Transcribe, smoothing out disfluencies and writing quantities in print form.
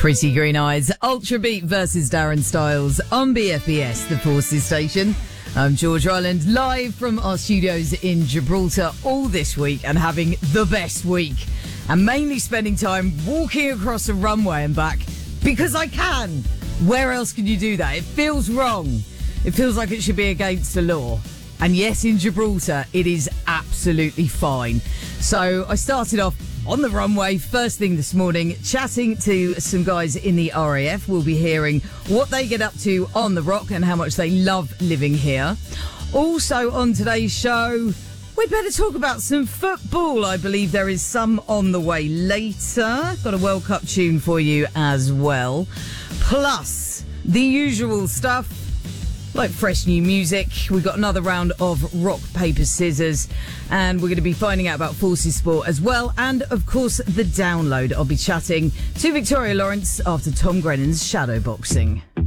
Pretty Green Eyes, Ultra Beat versus Darren Styles on BFBS, the Forces Station. I'm George Ryland, live from our studios in Gibraltar all this week and having the best week. And mainly spending time walking across the runway and back because I can. Where else can you do that? It feels wrong. It feels like it should be against the law. And yes, in Gibraltar, it is absolutely fine. So I started off on the runway first thing this morning, chatting to some guys in the RAF. We'll be hearing what they get up to on the Rock and how much they love living here. Also on today's show, we'd better talk about some football. I believe there is some on the way later. Got a World Cup tune for you as well. Plus, the usual stuff, like fresh new music. We've got another round of rock, paper, scissors, and we're going to be finding out about Forces Sport as well. And, of course, the download. I'll be chatting to Victoria Lawrence after Tom Grennan's shadowboxing.